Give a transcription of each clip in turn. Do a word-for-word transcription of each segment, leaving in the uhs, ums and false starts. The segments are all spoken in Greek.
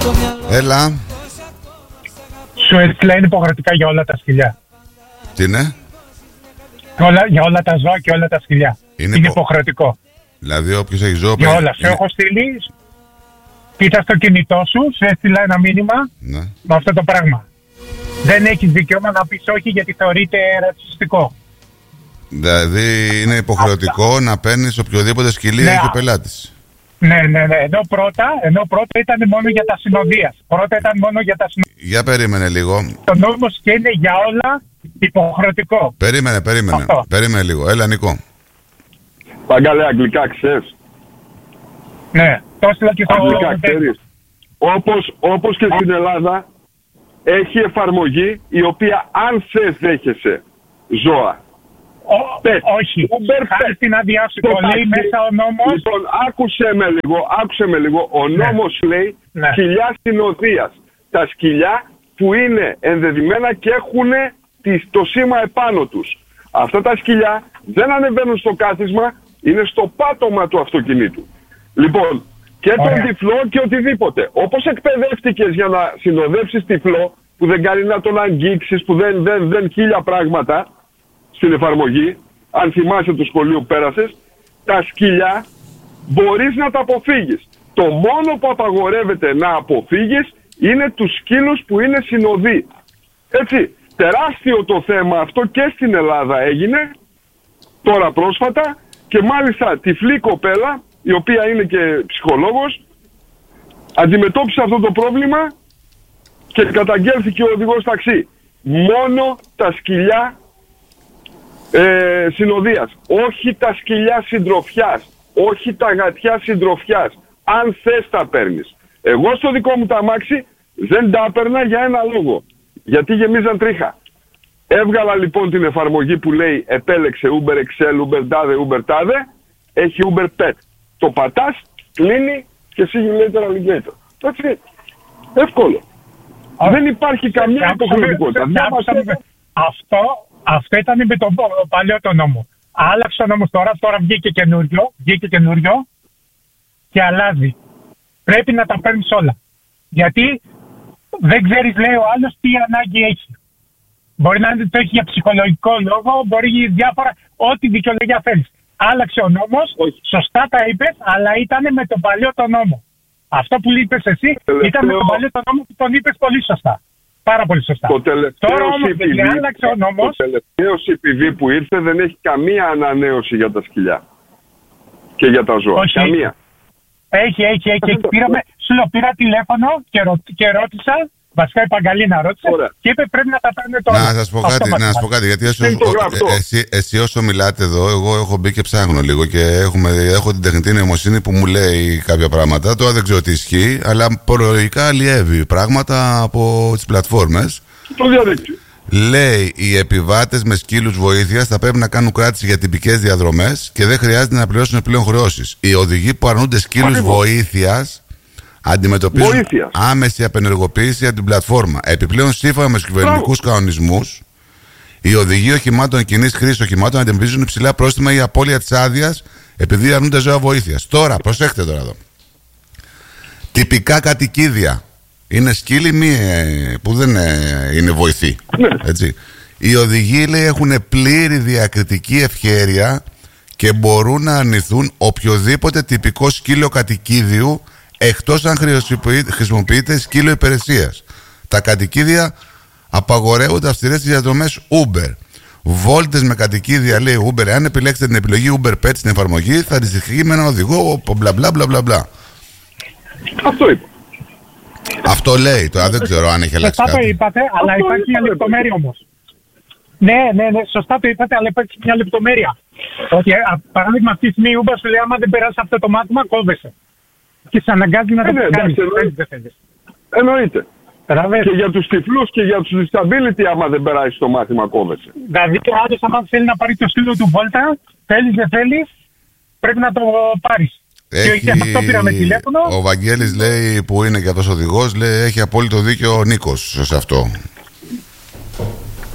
Έλα. Σου έτσι λέει είναι υποχρεωτικά για όλα τα σκυλιά. Τι είναι? Όλα, για όλα τα ζώα και όλα τα σκυλιά. Είναι, είναι υπο... υποχρεωτικό. Δηλαδή όποιος έχει ζώο... Για όλα. Είναι... Σε έχω στείλει, κοίτα στο κινητό σου, σου έστειλα ένα μήνυμα, ναι, με αυτό το πράγμα. Δεν έχεις δικαίωμα να πεις όχι γιατί θεωρείται ρατσιστικό. Δηλαδή είναι υποχρεωτικό Αυτά. να παίρνεις οποιοδήποτε σκυλί ναι, έχει ο πελάτης. Ναι, ναι, ναι. Ενώ πρώτα, ενώ πρώτα ήταν μόνο για τα συνοδείας. Πρώτα ήταν μόνο για τα συνοδείας. Για περίμενε λίγο. Το νόμος και είναι για όλα υποχρεωτικό. Περίμενε, περίμενε. Αυτό. Περίμενε λίγο. Έλα, Νικό. Παγκαλέ, αγγλικά ξέρεις? Ναι, το έστειλα και στο αγγλικά ξέρεις. Όπως, όπως και στην Ελλάδα έχει εφαρμογή η οποία αν θες δέχεσαι ζώα. Ο, όχι, χάρη στην άδειά σου, το λέει μέσα ο νόμος. Λοιπόν, άκουσε με λίγο, άκουσε με λίγο. Ο ναι. νόμος λέει ναι. σκυλιά συνοδείας. Τα σκυλιά που είναι ενδεδειμένα και έχουν το σήμα επάνω τους. Αυτά τα σκυλιά δεν ανεβαίνουν στο κάθισμα, είναι στο πάτωμα του αυτοκινήτου. Λοιπόν, και Ωραία. τον τυφλό και οτιδήποτε. Όπως εκπαιδεύτηκες για να συνοδεύσεις τυφλό, που δεν κάνει να τον αγγίξεις, που δεν, δεν, δεν χίλια πράγματα στην εφαρμογή, αν θυμάσαι το σχολείο που πέρασες, τα σκυλιά μπορείς να τα αποφύγεις. Το μόνο που απαγορεύεται να αποφύγεις είναι τους σκύλους που είναι συνοδοί. Έτσι, τεράστιο το θέμα αυτό και στην Ελλάδα έγινε, τώρα πρόσφατα, και μάλιστα τυφλή κοπέλα, η οποία είναι και ψυχολόγος, αντιμετώπισε αυτό το πρόβλημα και καταγγέλθηκε ο οδηγός ταξί. Μόνο τα σκυλιά ε, συνοδείας, όχι τα σκυλιά συντροφιάς, όχι τα γατιά συντροφιάς. Αν θες τα παίρνεις. Εγώ στο δικό μου τα αμάξι δεν τα έπαιρνα για ένα λόγο. Γιατί γεμίζαν τρίχα. Έβγαλα λοιπόν την εφαρμογή που λέει επέλεξε Uber Excel, Uber τάδε, Uber τάδε. Έχει Uber Pet. Το πατάς, κλείνει και see you later alligator. Έτσι. Εύκολο. Α, δεν υπάρχει καμιά υποχρεωτικότητα. Αυτό, αυτό ήταν με τον παλιό το νόμο. Άλλαξε ο νόμος τώρα, τώρα βγήκε καινούριο, βγήκε καινούριο και αλλάζει. Πρέπει να τα παίρνεις όλα. Γιατί δεν ξέρεις, λέει ο άλλος, τι ανάγκη έχει. Μπορεί να το έχει για ψυχολογικό λόγο, μπορεί για διάφορα, ό,τι δικαιολογία θέλεις. Άλλαξε ο νόμος, Όχι. σωστά τα είπες, αλλά ήταν με τον παλιό το νόμο. Αυτό που είπες εσύ τελευταίο... ήταν με τον παλιό το νόμο που τον είπες πολύ σωστά. Πάρα πολύ σωστά. Το Τώρα όμως δεν άλλαξε ο νόμος. Το τελευταίο σι πι βι που ήρθε δεν έχει καμία ανανέωση για τα σκυλιά. Και για τα ζώα. Όχι. Καμία. Έχει, έχει, έχει. έχει. Πήραμε, σου λέω, πήρα τηλέφωνο και, ρω, και ρώτησα. Βασικά η Παγκαλίνα ρώτησε και είπε πρέπει να τα παίρνετε τώρα. Να σας πω κάτι, να σας πω κάτι γιατί όσο, ο, εσύ, εσύ όσο μιλάτε εδώ, εγώ έχω μπει και ψάχνω λίγο και έχουμε, έχω την τεχνητή νοημοσύνη που μου λέει κάποια πράγματα. Τώρα δεν ξέρω τι ισχύει, αλλά προολογικά αλλιεύει πράγματα από τις πλατφόρμες. Το διαδίκτυο. Λέει οι επιβάτες με σκύλους βοήθειας θα πρέπει να κάνουν κράτηση για τυπικές διαδρομές και δεν χρειάζεται να πληρώσουν επιπλέον χρεώσεις. Οι οδηγοί που αρνούνται σκύλους βοήθειας αντιμετωπίζουν Βοήθεια. άμεση απενεργοποίηση από την πλατφόρμα. Επιπλέον, σύμφωνα με τους κυβερνητικούς κανονισμούς, οι οδηγοί οχημάτων κοινής χρήσης οχημάτων αντιμετωπίζουν υψηλά πρόστιμα για απώλεια της άδειας επειδή αρνούνται ζώα βοήθειας. Τώρα, προσέχτε τώρα εδώ. Τυπικά κατοικίδια. Είναι σκύλοι μη, που δεν είναι βοηθοί. Έτσι. Οι οδηγοί, λέει, έχουν πλήρη διακριτική ευχέρεια και μπορούν να αρνηθούν οποιοδήποτε τυπικό σκύλο κατοικίδιου εκτός αν χρησιμοποιείται σκύλο υπηρεσίας. Τα κατοικίδια απαγορεύονται αυστηρές στις διαδρομές Uber. Βόλτες με κατοικίδια, λέει Uber, αν επιλέξετε την επιλογή Uber Pet στην εφαρμογή, θα αντιστοιχεί με έναν οδηγό, μπλα μπλα μπλα μπλα. Αυτό είπα. Αυτό λέει, τώρα δεν ξέρω αν έχει αλλάξει κάτι. Σωστά το είπατε, αλλά Αυτό υπάρχει μια λεπτομέρεια όμως. Ναι, ναι, ναι, σωστά το είπατε, αλλά υπάρχει μια λεπτομέρεια. Ότι, παράδειγμα, αυτή τη στιγμή η Uber σου λέει, άμα δεν περάσει αυτό το μάθημα, κόβεσαι. Και σε αναγκάζει να το ε, κάνεις. Εννοείται. Και για τους τυφλούς και για τους disability, άμα δεν περάσει το μάθημα, κόβεσαι. Δηλαδή, ο άλλος, άμα θέλει να πάρει το σκύλο του βόλτα, θέλεις δεν θέλεις, πρέπει να το πάρεις. Έχει... Και αυτό πήραμε τηλέφωνο. Ο Βαγγέλης λέει, που είναι και αυτός ο οδηγός, λέει, έχει απόλυτο δίκιο ο Νίκος σε αυτό.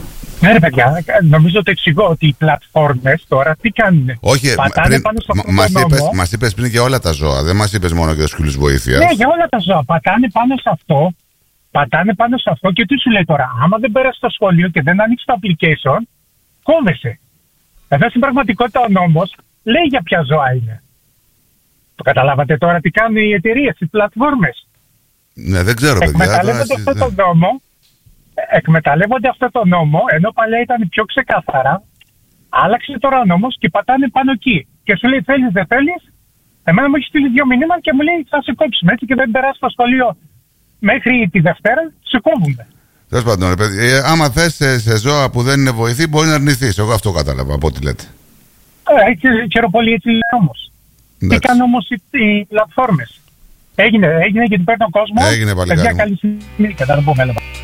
Ναι, ρε παιδιά, νομίζω το εξηγώ ότι οι πλατφόρμες τώρα τι κάνουν. Όχι, πριν, μας είπες, μας είπες πριν για όλα τα ζώα, δεν μας είπες μόνο για τους σκύλους βοήθειας. Ναι, για όλα τα ζώα. Πατάνε πάνω σε αυτό, πατάνε πάνω σε αυτό και τι σου λέει τώρα, άμα δεν πέρασε στο σχολείο και δεν ανοίξει το application, κόβεσαι. Εδώ στην πραγματικότητα ο νόμος λέει για ποια ζώα είναι. Το καταλάβατε τώρα τι κάνουν οι εταιρείες, οι πλατφόρμες. Ναι, δεν ξέρω, παιδιά. Εκμεταλλεύονται αυτό το νόμο. Εκμεταλλεύονται αυτό το νόμο, ενώ παλιά ήταν πιο ξεκάθαρα. Άλλαξε τώρα ο νόμος και πατάνε πάνω εκεί. Και σου λέει: θέλεις, δεν θέλεις. Εμένα μου έχει στείλει δύο μηνύματα και μου λέει: θα σε κόψουμε. Έτσι και δεν περάσει στο σχολείο μέχρι τη Δευτέρα, σε κόβουμε. Τέλος πάντων, ρε παιδί, ε, άμα θες σε, σε ζώα που δεν είναι βοηθή, μπορεί να αρνηθείς. Εγώ αυτό κατάλαβα από ό,τι λέτε. Ε, και, χαίρομαι πολύ, έτσι λέει όμως. Τι κάνουν όμως οι, οι πλατφόρμες. Έγινε, έγινε γιατί παίρνει ο κόσμος. Έγινε πάλι. Καλή συνήθεια, θα το πούμε.